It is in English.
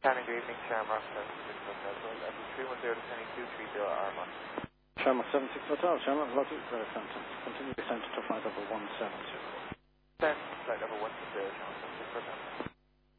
Canning, good evening, Shamrock 76 Hotel, Level 310 to 2230 Armagh. Shamrock 76 Hotel, Shamrock Logic, continue descent to flight level 172.